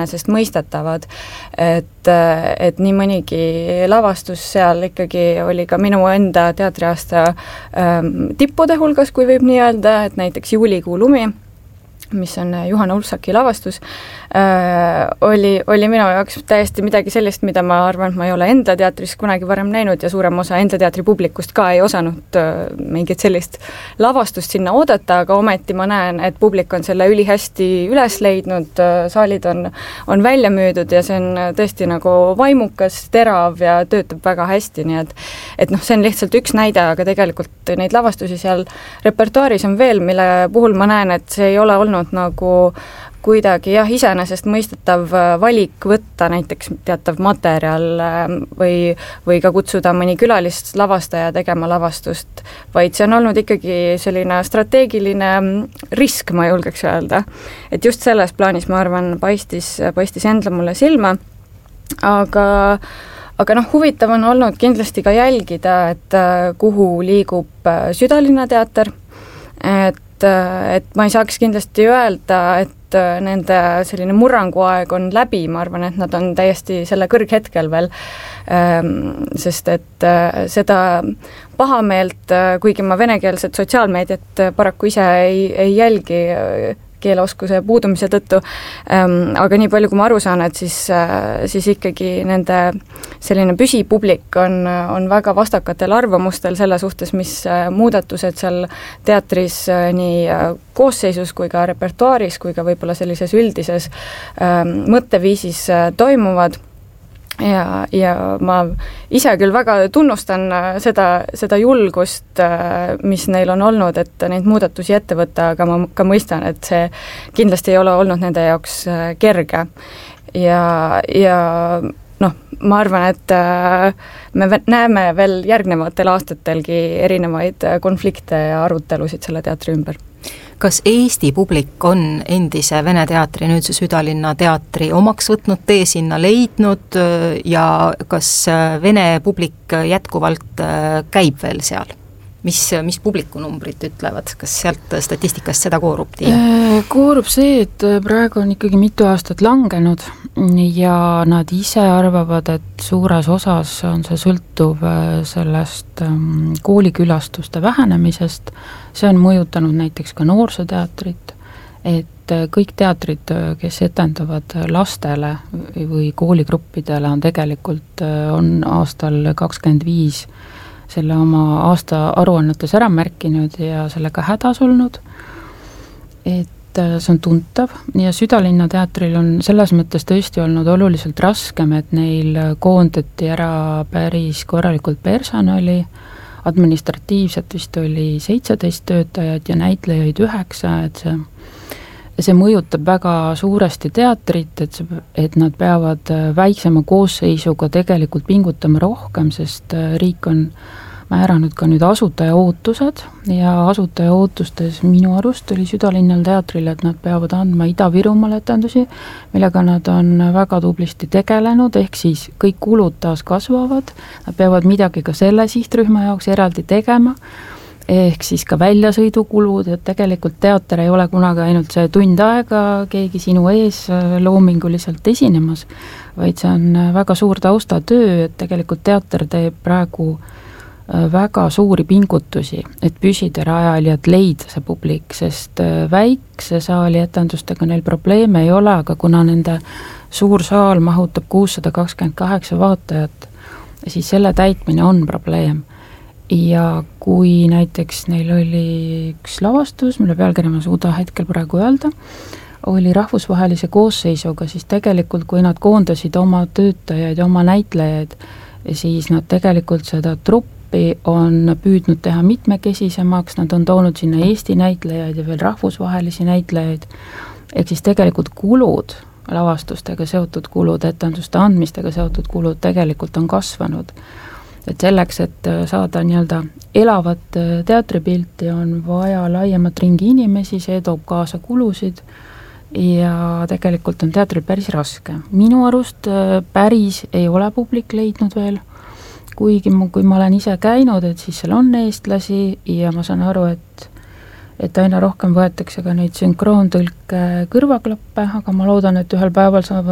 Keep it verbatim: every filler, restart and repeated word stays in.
iseenesestmõistetavad, et, et nii mõnigi lavastus seal ikkagi oli ka minu enda teatriaasta ähm, tippude hulgas, kui võib nii öelda, et näiteks Juulikuu lumi, mis on Juhana Ulfsaki lavastus, äh, oli, oli minu jaoks täiesti midagi sellist, mida ma arvan, et ma ei ole enda teatris kunagi varem näinud ja suurem osa enda teatri publikust ka ei osanud äh, mingit sellist lavastust sinna oodata, aga ometi ma näen, et publik on selle ülihästi üles leidnud, äh, saalid on, on välja müüdud ja see on tõesti nagu vaimukas, terav ja töötab väga hästi, nii et et noh, see on lihtsalt üks näide, aga tegelikult neid lavastusi seal repertuaaris on veel, mille puhul ma näen, et see ei ole olnud nagu kuidagi jah, iseenesestmõistetav valik võtta näiteks teatav materjal või, või ka kutsuda mõni külalist lavastaja tegema lavastust, vaid see on olnud ikkagi selline strateegiline risk, ma julgeks öelda. Et just selles plaanis, ma arvan, paistis, paistis endla mulle silma, aga aga noh, huvitav on olnud kindlasti ka jälgida, et kuhu liigub Südalinna teater, et et ma ei saaks kindlasti öelda, et nende selline murranguaeg on läbi, ma arvan, et nad on täiesti selle kõrghetkel veel, sest et seda pahameelt, kuigi ma venekeelset sotsiaalmeediat paraku ise ei, ei jälgi keeleoskuse puudumise tõttu, aga nii palju, kui ma aru saan, et siis, siis ikkagi nende selline püsipublik on, on väga vastakatel arvamustel selle suhtes, mis muudatused seal teatris nii koosseisus kui ka repertuaaris, kui ka võib-olla sellises üldises mõtteviisis toimuvad. Ja, ja ma ise küll väga tunnustan seda, seda julgust, mis neil on olnud, et neid muudatusi ette võtta, aga ma ka mõistan, et see kindlasti ei ole olnud nende jaoks kerge. Ja, ja noh, ma arvan, et me näeme veel järgnevatel aastatelgi erinevaid konflikte ja arutelusid selle teatri ümber. Kas Eesti publik on endise Vene teatri, nüüd see Südalinna teatri omaks võtnud, tee sinna leidnud ja kas Vene publik jätkuvalt käib veel seal? Mis, mis publikunumbrid ütlevad, kas sealt statistikast seda koorub tiia? Koorub see, et praegu on ikkagi mitu aastat langenud ja nad ise arvavad, et suures osas on see sõltuv sellest koolikülastuste vähenemisest. See on mõjutanud näiteks ka noorsooteatrit, et kõik teatrid, kes etendavad lastele või kooligruppidele on tegelikult on aastal kakskümmend viis selle oma aasta aruannetes ära märkinud ja sellega hädas olnud, et see on tuntav ja Südalinna teatril on selles mõttes tõesti olnud oluliselt raskem, et neil koondati ära päris korralikult personali, administratiivselt vist oli seitseteist töötajat ja näitlejaid üheksa, et see see mõjutab väga suuresti teatrit, et, see, et nad peavad väiksema koosseisuga tegelikult pingutama rohkem, sest riik on määranud ka nüüd asutaja ootused ja asutaja ootustes minu arust oli Südalinnal teatril, et nad peavad andma Ida-Virumaal etendusi, millega nad on väga tublisti tegelenud, ehk siis kõik kulud taas kasvavad, nad peavad midagi ka selle sihtrühma jaoks eraldi tegema, ehk siis ka väljasõidukulud, et tegelikult teater ei ole kunagi ainult see tund aega keegi sinu ees loominguliselt esinemas, vaid see on väga suur taustatöö, et tegelikult teater teeb praegu väga suuri pingutusi, et püsida rajal ja et leida see publik, sest väikse saali etendustega neil probleeme ei ole, aga kuna nende suur saal mahutab kuussada kakskümmend kaheksa vaatajat, siis selle täitmine on probleem. Ja kui näiteks neil oli üks lavastus, mille pealkirja ma suuda hetkel praegu öelda, oli rahvusvahelise koosseisuga, siis tegelikult kui nad koondasid oma töötajaid ja oma näitlejaid, siis nad tegelikult seda truppi on püüdnud teha mitmekesisemaks, nad on toonud sinna Eesti näitlejaid ja veel rahvusvahelisi näitlejaid, ehk siis tegelikult kulud, lavastustega seotud kulud, etenduste andmistega seotud kulud tegelikult on kasvanud. Et selleks, et saada nii-öelda elavat teatripilti, on vaja laiemat ringi inimesi, see toob kaasa kulusid ja tegelikult on teatril päris raske. Minu arust päris ei ole publik leidnud veel, kuigi ma, kui ma olen ise käinud, et siis seal on eestlasi ja ma saan aru, et et aina rohkem võetakse ka neid sünkroontõlke kõrvaklappe, aga ma loodan, et ühel päeval saab